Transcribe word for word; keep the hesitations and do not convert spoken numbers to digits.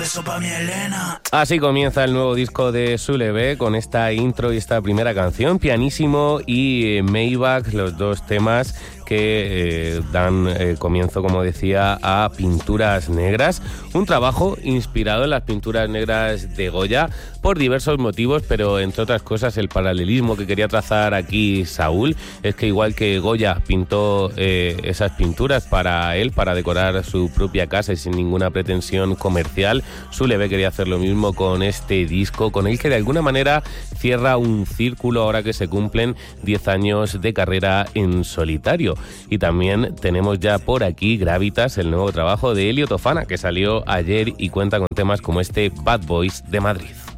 beso pa' mi Elena. Así comienza el nuevo disco de Sulebe con esta intro y esta primera canción, Pianísimo y eh, Maybach, los dos temas que eh, dan eh, comienzo, como decía, a Pinturas Negras, un trabajo inspirado en las pinturas negras de Goya por diversos motivos, pero entre otras cosas el paralelismo que quería trazar aquí Saúl es que igual que Goya pintó eh, esas pinturas para él, para decorar su propia casa y sin ninguna pretensión comercial, Sulebe quería hacer lo mismo con este disco, con el que de alguna manera cierra un círculo ahora que se cumplen diez años de carrera en solitario. Y también tenemos ya por aquí Gravitas, el nuevo trabajo de Elio Tofana, que salió ayer y cuenta con temas como este Bad Boys de Madrid.